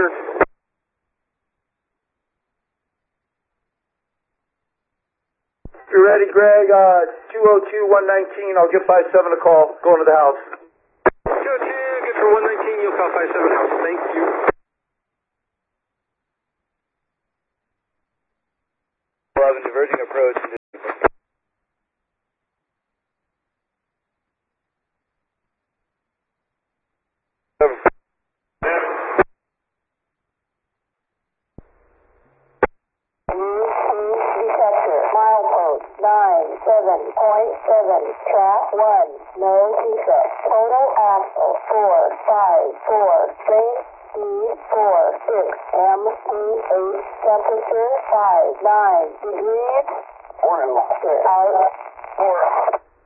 Roger. You ready, Greg? 202-119. I'll give 57 a call. Going to the house. 202, good for 119. You'll call 57 house. Thank you. 11, diverging approach. Milepost 97.7, track 1, no defect. Total axle 454, straight E46, ME8, temperature 59 degrees. 4 out. 4.